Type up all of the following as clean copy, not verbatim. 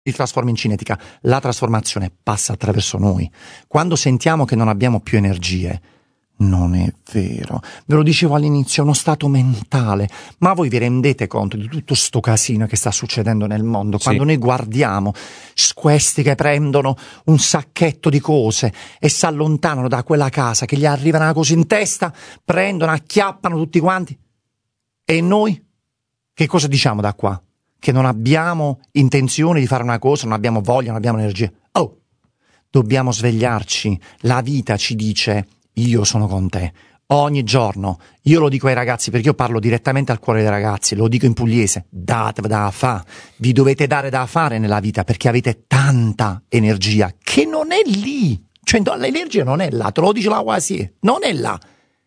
li trasforma in cinetica. La trasformazione passa attraverso noi. Quando sentiamo che non abbiamo più energie, non è vero. Ve lo dicevo all'inizio, è uno stato mentale. Ma voi vi rendete conto di tutto sto casino che sta succedendo nel mondo? Quando noi guardiamo questi che prendono un sacchetto di cose e si allontanano da quella casa, che gli arrivano una cosa in testa, prendono, acchiappano tutti quanti. E noi? Che cosa diciamo da qua? Che non abbiamo intenzione di fare una cosa, non abbiamo voglia, non abbiamo energia. Oh! Dobbiamo svegliarci. La vita ci dice: io sono con te, ogni giorno. Io lo dico ai ragazzi, perché io parlo direttamente al cuore dei ragazzi, lo dico in pugliese: datevi da fa, vi dovete dare da fare nella vita, perché avete tanta energia che non è lì. Cioè l'energia non è là, te lo dice la quasi, non è là.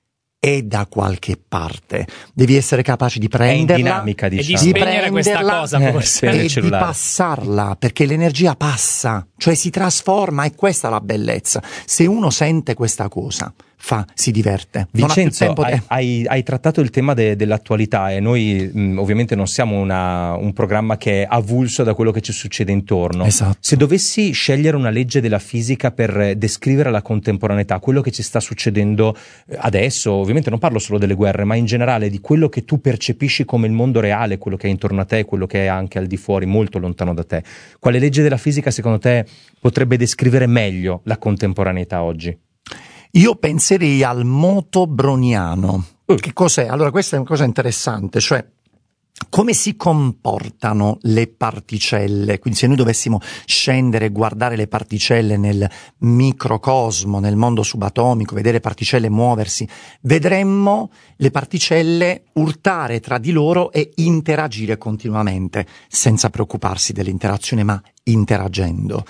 È da qualche parte. Devi essere capace di prenderla, è in dinamica, diciamo. E di spegnere questa cosa, forse. E di passarla, perché l'energia passa, cioè si trasforma, e questa è la bellezza. Se uno sente questa cosa, si diverte. Vincenzo, hai trattato il tema dell'attualità, e noi ovviamente non siamo un programma che è avulso da quello che ci succede intorno. Esatto. Se dovessi scegliere una legge della fisica per descrivere la contemporaneità, quello che ci sta succedendo adesso, ovviamente non parlo solo delle guerre, ma in generale di quello che tu percepisci come il mondo reale, quello che è intorno a te, quello che è anche al di fuori, molto lontano da te, quale legge della fisica secondo te potrebbe descrivere meglio la contemporaneità oggi? Io penserei al moto browniano. Che cos'è? Allora, questa è una cosa interessante, cioè come si comportano le particelle. Quindi se noi dovessimo scendere e guardare le particelle nel microcosmo, nel mondo subatomico, vedere particelle muoversi, vedremmo le particelle urtare tra di loro e interagire continuamente, senza preoccuparsi dell'interazione, ma interagendo,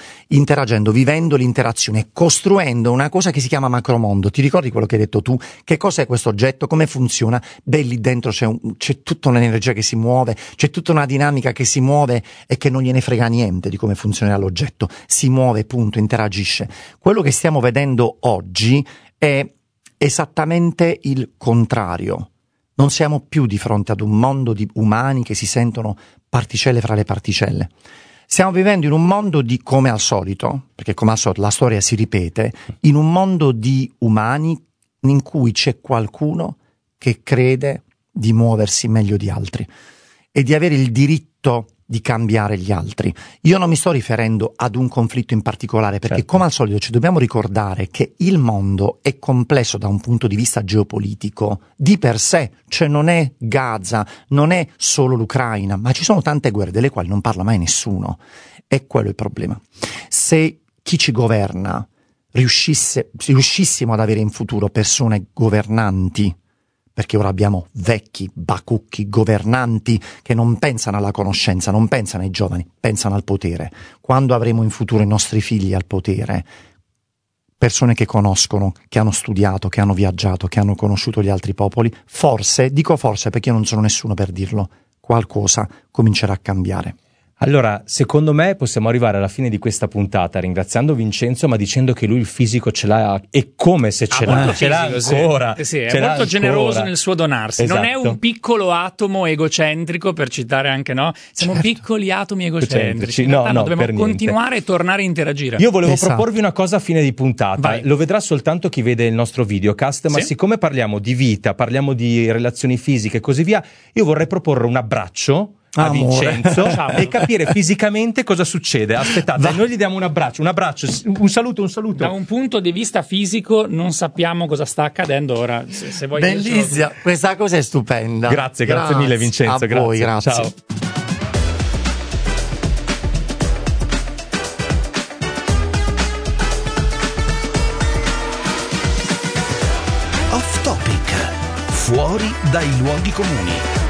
vivendo l'interazione, costruendo una cosa che si chiama macromondo. Ti ricordi quello che hai detto tu? Che cos'è questo oggetto? Come funziona? Beh, lì dentro c'è tutta un'energia che si muove, c'è tutta una dinamica che si muove e che non gliene frega niente di come funziona l'oggetto. Si muove, punto, interagisce. Quello che stiamo vedendo oggi è esattamente il contrario. Non siamo più di fronte ad un mondo di umani che si sentono particelle fra le particelle. Stiamo vivendo in un mondo di, come al solito, perché come al solito la storia si ripete, in un mondo di umani in cui c'è qualcuno che crede di muoversi meglio di altri e di avere il diritto di cambiare gli altri. Io non mi sto riferendo ad un conflitto in particolare, perché certo, come al solito ci dobbiamo ricordare che il mondo è complesso da un punto di vista geopolitico di per sé, cioè non è Gaza, non è solo l'Ucraina, ma ci sono tante guerre delle quali non parla mai nessuno. È quello il problema. Se chi ci governa riuscissimo ad avere in futuro persone governanti, perché ora abbiamo vecchi, bacucchi, governanti che non pensano alla conoscenza, non pensano ai giovani, pensano al potere. Quando avremo in futuro i nostri figli al potere, persone che conoscono, che hanno studiato, che hanno viaggiato, che hanno conosciuto gli altri popoli, forse, dico forse perché io non sono nessuno per dirlo, qualcosa comincerà a cambiare. Allora, secondo me possiamo arrivare alla fine di questa puntata ringraziando Vincenzo, ma dicendo che lui il fisico ce l'ha, e come se ce l'ha, ce l'ha ancora. Sì, è molto generoso nel suo donarsi. Esatto. Non è un piccolo atomo egocentrico, per citare anche, no? Siamo piccoli atomi egocentrici. No, dobbiamo continuare e tornare a interagire. Io volevo proporvi una cosa a fine di puntata. Vai. Lo vedrà soltanto chi vede il nostro videocast, ma siccome parliamo di vita, parliamo di relazioni fisiche e così via, io vorrei proporre un abbraccio a Vincenzo e capire fisicamente cosa succede. Aspettate, noi gli diamo un abbraccio, un saluto. Da un punto di vista fisico non sappiamo cosa sta accadendo ora. Se vuoi bellissima, questa cosa è stupenda. Grazie mille Vincenzo, a voi, grazie. Ciao. Off Topic, fuori dai luoghi comuni.